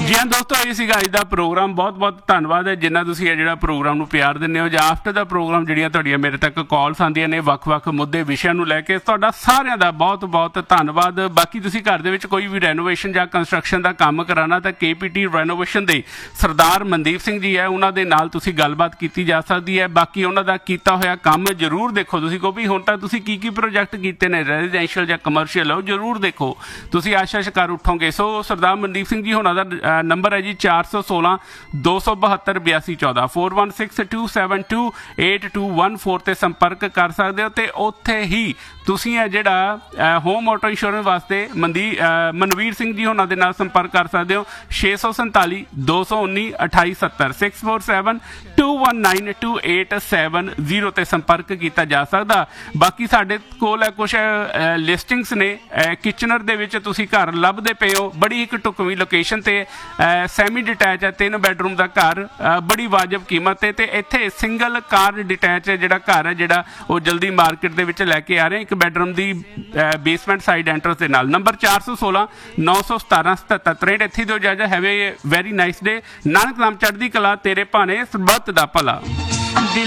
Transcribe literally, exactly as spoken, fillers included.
ਜੀ ਹਾਂ ਦੋਸਤੋ, ਇਹ ਸੀਗਾ ਅੱਜ ਦਾ ਪ੍ਰੋਗਰਾਮ। ਬਹੁਤ ਬਹੁਤ ਧੰਨਵਾਦ ਹੈ ਜਿੰਨਾ ਤੁਸੀਂ ਇਹ ਜਿਹੜਾ ਪ੍ਰੋਗਰਾਮ ਨੂੰ ਪਿਆਰ ਦਿੰਦੇ ਹੋ। ਜਾਂ ਆਫਟਰ ਦਾ ਪ੍ਰੋਗਰਾਮ ਜਿਹੜੀਆਂ ਤੁਹਾਡੀਆਂ ਮੇਰੇ ਤੱਕ ਕਾਲਸ ਆਉਂਦੀਆਂ ਨੇ ਵੱਖ-ਵੱਖ ਮੁੱਦੇ ਵਿਸ਼ਿਆਂ ਨੂੰ ਲੈ ਕੇ, ਤੁਹਾਡਾ ਸਾਰਿਆਂ ਦਾ ਬਹੁਤ ਬਹੁਤ ਧੰਨਵਾਦ। ਬਾਕੀ ਤੁਸੀਂ ਘਰ ਦੇ ਵਿੱਚ ਕੋਈ ਵੀ ਰੈਨੋਵੇਸ਼ਨ ਜਾਂ ਕੰਸਟਰਕਸ਼ਨ ਦਾ ਕੰਮ ਕਰਾਉਣਾ ਤਾਂ ਕੇ ਪੀ ਟੀ ਰੈਨੋਵੇਸ਼ਨ ਦੇ ਸਰਦਾਰ ਮਨਦੀਪ ਸਿੰਘ ਜੀ ਹੈ, ਉਹਨਾਂ ਦੇ ਨਾਲ ਤੁਸੀਂ ਗੱਲਬਾਤ ਕੀਤੀ ਜਾ ਸਕਦੀ ਹੈ। ਬਾਕੀ ਉਹਨਾਂ ਦਾ ਕੀਤਾ ਹੋਇਆ ਕੰਮ ਜ਼ਰੂਰ ਦੇਖੋ। ਤੁਸੀਂ ਕਹੋ ਵੀ ਹੁਣ ਤਾਂ ਤੁਸੀਂ ਕੀ ਕੀ ਪ੍ਰੋਜੈਕਟ ਕੀਤੇ ਨੇ, ਰੈਜ਼ੀਡੈਂਸ਼ੀਅਲ ਜਾਂ ਕਮਰਸ਼ੀਅਲ, ਉਹ ਜ਼ਰੂਰ ਦੇਖੋ, ਤੁਸੀਂ ਆਸ਼ਾ ਸ਼ਿਕਾਰ ਉੱਠੋਗੇ। ਸੋ ਸਰਦਾਰ ਮਨਦੀਪ ਸਿੰਘ ਜੀ ਹੋਣਾ ਦਾ ਨੰਬਰ ਹੈ ਜੀ ਚਾਰ ਸੌ ਸੋਲਾਂ ਦੋ ਸੌ ਬਹੱਤਰ ਬਿਆਸੀ ਚੌਦਾਂ four one six to seven to eight two one four 'ਤੇ ਸੰਪਰਕ ਕਰ ਸਕਦੇ ਹੋ। ਅਤੇ ਉੱਥੇ ਹੀ ਤੁਸੀਂ ਹੈ ਜਿਹੜਾ ਹੋਮ ਆਟੋ ਇੰਸ਼ੋਰੈਂਸ ਵਾਸਤੇ ਮਨਦੀ ਮਨਵੀਰ ਸਿੰਘ ਜੀ ਹੋਣਾ ਦੇ ਨਾਲ ਸੰਪਰਕ ਕਰ ਸਕਦੇ ਹੋ। ਛੇ ਸੌ ਸੰਤਾਲੀ ਦੋ ਸੌ ਉੱਨੀ ਅਠਾਈ ਸੱਤਰ six four seven to one nine to eight seven zero 'ਤੇ ਸੰਪਰਕ ਕੀਤਾ ਜਾ ਸਕਦਾ। ਬਾਕੀ ਸਾਡੇ ਕੋਲ ਹੈ ਕੁਛ ਲਿਸਟਿੰਗਸ ਨੇ ਕਿਚਨਰ ਦੇ ਵਿੱਚ, ਤੁਸੀਂ ਘਰ ਲੱਭਦੇ ਪਏ ਹੋ ਬੜੀ ਇੱਕ ਢੁਕਵੀਂ ਲੋਕੇਸ਼ਨ 'ਤੇ, ਸੈਮੀ ਡਿਟੈਚ ਹੈ, ਤਿੰਨ ਬੈਡਰੂਮ ਦਾ ਘਰ, ਬੜੀ ਵਾਜਬ ਕੀਮਤ 'ਤੇ। ਅਤੇ ਇੱਥੇ ਸਿੰਗਲ ਕਾਰ ਡਿਟੈਚ ਜਿਹੜਾ ਘਰ ਹੈ ਜਿਹੜਾ ਉਹ ਜਲਦੀ ਮਾਰਕੀਟ ਦੇ ਵਿੱਚ ਲੈ ਕੇ ਆ ਰਹੇ, ਇੱਕ ਬੈਡਰੂਮ ਦੀ ਬੇਸਮੈਂਟ ਸਾਈਡ ਐਂਟਰਸ ਦੇ ਨਾਲ। ਨੰਬਰ ਚਾਰ ਸੌ ਸੋਲਾਂ ਨੌ ਸੌ ਸਤਾਰਾਂ ਸਤੱਤਰ ਤਰੇਂਹਠ। ਇੱਥੇ ਦਿਓ ਇਜਾਜ਼ਤ। Have A very nice day. Nanak ਨਾਮ ਚੜ੍ਹਦੀ ਕਲਾ, ਤੇਰੇ ਭਾਣੇ ਸਰਬੱਤ ਦਾ ਭਲਾ।